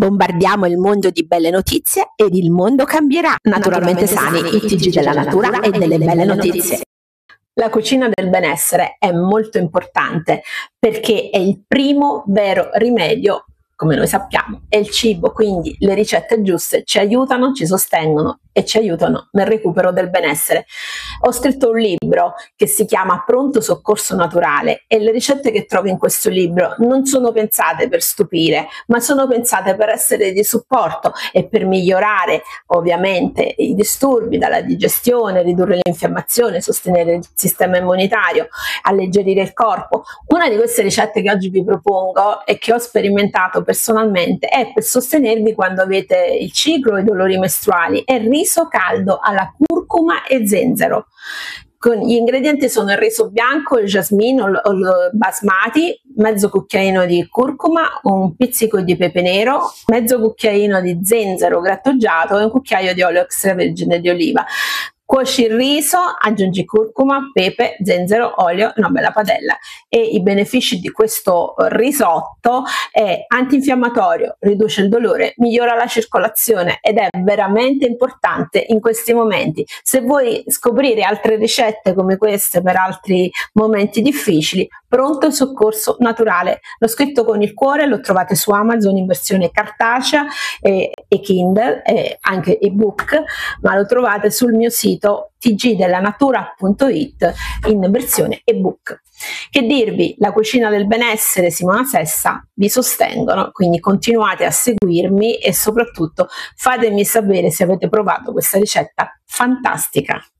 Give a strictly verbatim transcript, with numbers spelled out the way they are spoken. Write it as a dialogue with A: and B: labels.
A: Bombardiamo il mondo di belle notizie ed il mondo cambierà. Naturalmente, Naturalmente sani, il T G della natura e delle belle notizie. La cucina del benessere è molto importante perché è il primo vero rimedio, come noi sappiamo, è il cibo, quindi le ricette giuste ci aiutano, ci sostengono e ci aiutano nel recupero del benessere. Ho scritto un libro che si chiama Pronto Soccorso Naturale e le ricette che trovi in questo libro non sono pensate per stupire, ma sono pensate per essere di supporto e per migliorare ovviamente i disturbi dalla digestione, ridurre l'infiammazione, sostenere il sistema immunitario, alleggerire il corpo. Una di queste ricette che oggi vi propongo e che ho sperimentato personalmente è per sostenervi quando avete il ciclo o i dolori mestruali, è riso caldo alla curcuma e zenzero. Con gli ingredienti sono il riso bianco, il jasmine o il basmati, mezzo cucchiaino di curcuma, un pizzico di pepe nero, mezzo cucchiaino di zenzero grattugiato e un cucchiaio di olio extravergine di oliva. Cuoci il riso, aggiungi curcuma, pepe, zenzero, olio e una bella padella. E i benefici di questo risotto è antinfiammatorio, riduce il dolore, migliora la circolazione ed è veramente importante in questi momenti. Se vuoi scoprire altre ricette come queste per altri momenti difficili, Pronto Soccorso Naturale. L'ho scritto con il cuore, lo trovate su Amazon in versione cartacea e, e Kindle e anche ebook, ma lo trovate sul mio sito t g della natura punto it in versione ebook. Che dirvi, la cucina del benessere, Simona Sessa vi sostengono, quindi continuate a seguirmi e soprattutto fatemi sapere se avete provato questa ricetta fantastica.